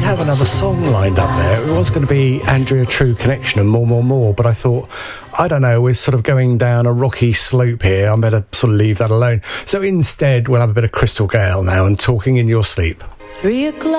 have another song lined up there. It was going to be Andrea True Connection and More, but I thought, I don't know, we're sort of going down a rocky slope here. I better sort of leave that alone. So instead, we'll have a bit of Crystal Gale now and Talking in Your Sleep. 3 o'clock.